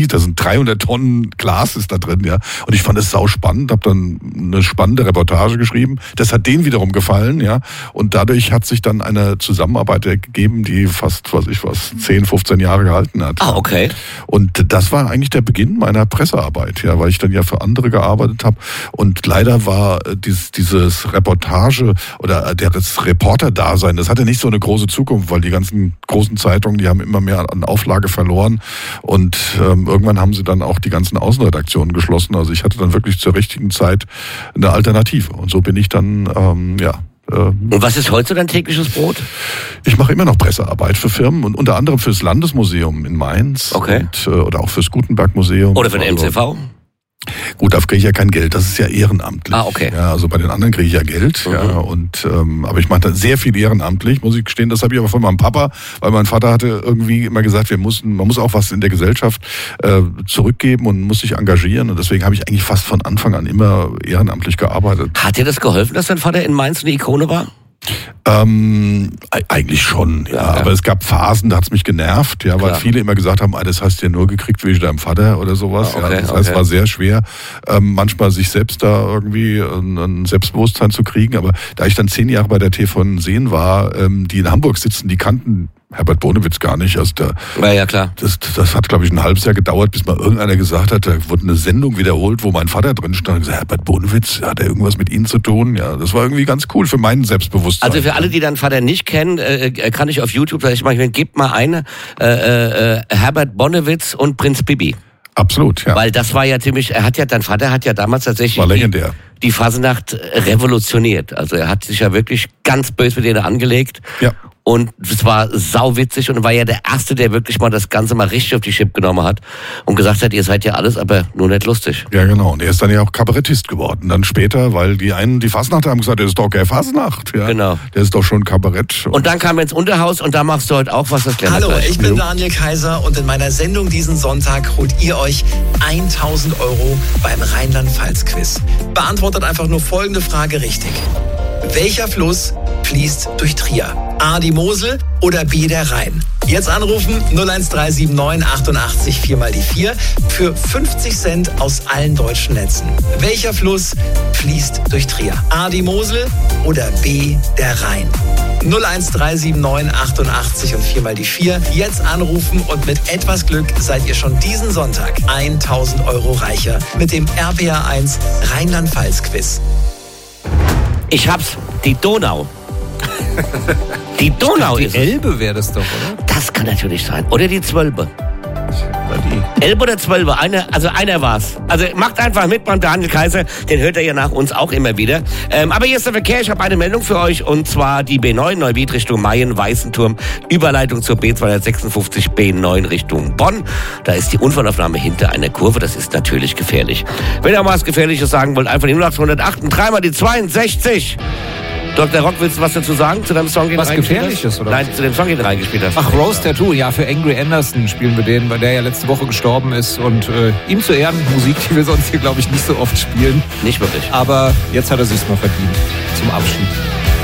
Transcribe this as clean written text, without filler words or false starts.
Da sind 300 Tonnen Glas ist da drin, ja. Und ich fand es sau spannend, habe dann eine spannende Reportage geschrieben. Das hat denen wiederum gefallen, ja. Und dadurch hat sich dann eine Zusammenarbeit gegeben, die fast, 10, 15 Jahre gehalten hat. Ah, okay. Und das war eigentlich der Beginn meiner Pressearbeit, ja, weil ich dann ja für andere gearbeitet habe. Und leider war dieses Reportage oder das Reporter-Dasein, das hatte nicht so eine große Zukunft, weil die ganzen großen Zeitungen, die haben immer mehr an Auflage verloren. Und irgendwann haben sie dann auch die ganzen Außenredaktionen geschlossen. Also ich hatte dann wirklich zur richtigen Zeit eine Alternative. Und so bin ich dann, Und was ist heute so dein tägliches Brot? Ich mache immer noch Pressearbeit für Firmen und unter anderem fürs Landesmuseum in Mainz. Okay. Oder auch fürs Gutenberg-Museum. Oder für den MCV? Gut, dafür kriege ich ja kein Geld, das ist ja ehrenamtlich. Ah, okay. Ja, also bei den anderen kriege ich ja Geld. Ja, und aber ich mache da sehr viel ehrenamtlich, muss ich gestehen. Das habe ich aber von meinem Papa, weil mein Vater hatte irgendwie immer gesagt, man muss auch was in der Gesellschaft zurückgeben und muss sich engagieren. Und deswegen habe ich eigentlich fast von Anfang an immer ehrenamtlich gearbeitet. Hat dir das geholfen, dass dein Vater in Mainz eine Ikone war? Eigentlich schon, ja. Aber es gab Phasen, da hat's mich genervt, ja, weil viele immer gesagt haben, das hast du ja nur gekriegt wegen deinem Vater oder sowas. Okay, ja. Das heißt, es war sehr schwer, manchmal sich selbst da irgendwie ein Selbstbewusstsein zu kriegen. Aber da ich dann 10 Jahre bei der TV Sehen war, die in Hamburg sitzen, die kannten Herbert Bonewitz gar nicht. Also ja, klar. Das hat, glaube ich, ein halbes Jahr gedauert, bis mal irgendeiner gesagt hat, da wurde eine Sendung wiederholt, wo mein Vater drin stand und gesagt, Herbert Bonewitz, hat er irgendwas mit Ihnen zu tun? Ja, das war irgendwie ganz cool für mein Selbstbewusstsein. Also für alle, die deinen Vater nicht kennen, kann ich auf YouTube, gebt mal eine, Herbert Bonewitz und Prinz Bibi. Absolut, ja. Weil das war ja dein Vater hat ja damals tatsächlich war legendär. Die Fasnacht revolutioniert. Also er hat sich ja wirklich ganz böse mit denen angelegt. Ja. Und es war sauwitzig und war ja der Erste, der wirklich mal das Ganze mal richtig auf die Chip genommen hat und gesagt hat, ihr seid ja alles, aber nur nicht lustig. Ja, genau. Und er ist dann ja auch Kabarettist geworden. Dann später, weil die Fasnacht haben gesagt, das ist doch keine Fasnacht. Ja. Genau. Der ist doch schon Kabarett. Und dann kam er ins Unterhaus und da machst du heute auch was. Das Hallo, ich bin Daniel Kaiser und in meiner Sendung diesen Sonntag holt ihr euch 1.000 € beim Rheinland-Pfalz-Quiz. Beantwortet einfach nur folgende Frage richtig. Welcher Fluss fließt durch Trier? A, die Mosel oder B, der Rhein? Jetzt anrufen 01379 88 4 mal die 4 für 50 Cent aus allen deutschen Netzen. Welcher Fluss fließt durch Trier? A, die Mosel oder B, der Rhein? 01379 88 und 4 mal die 4. Jetzt anrufen und mit etwas Glück seid ihr schon diesen Sonntag 1.000 € reicher mit dem RPR1 Rheinland-Pfalz-Quiz. Ich hab's, die Donau. Die Donau ist die Elbe wäre das doch, oder? Das kann natürlich sein. Oder die Zwölbe. Elbe oder Zwölbe, einer war's. Also macht einfach mit beim Daniel Kaiser, den hört er ja nach uns auch immer wieder. Aber hier ist der Verkehr, ich habe eine Meldung für euch und zwar die B9 Neuwied Richtung Mayen-Weißenturm, Überleitung zur B256 B9 Richtung Bonn. Da ist die Unfallaufnahme hinter einer Kurve, das ist natürlich gefährlich. Wenn ihr mal was Gefährliches sagen wollt, einfach die 0808 und 3 mal die 62. Dr. Rock, willst du was dazu sagen zu deinem Song, den du reingespielt hast? Was Gefährliches, oder? Nein, zu dem Song, den du reingespielt hast. Ach, Rose Tattoo, ja, für Angry Anderson spielen wir den, weil der ja letzte Woche gestorben ist. Und ihm zu Ehren, Musik, die wir sonst hier, glaube ich, nicht so oft spielen. Nicht wirklich. Aber jetzt hat er sich's mal verdient. Zum Abschied.